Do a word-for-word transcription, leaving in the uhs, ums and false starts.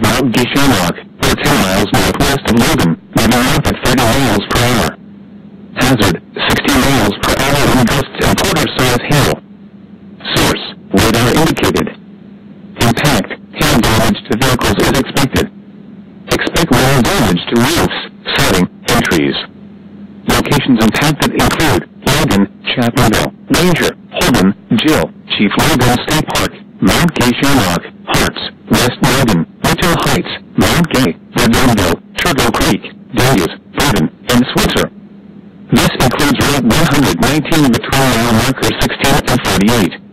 Mount Gishamrock, or ten miles northwest of Logan, moving north at thirty miles per hour. Hazard, sixty miles per hour and gusts and quarter-size hail. Source, radar indicated. Impact, hail damage to vehicles is expected. Expect rain damage to roofs, siding, and trees. Locations impacted include Logan, Chapmanville, Ranger, Holden, Jill, Chief Logan State Park, Mount Gay Shamrock, Hearts, West Logan, Hotel Heights, Mount Gay, Redonville, Turtle Creek, Darius, Burden, and Switzer. This includes Route one hundred nineteen between mile markers sixteen and forty-eight.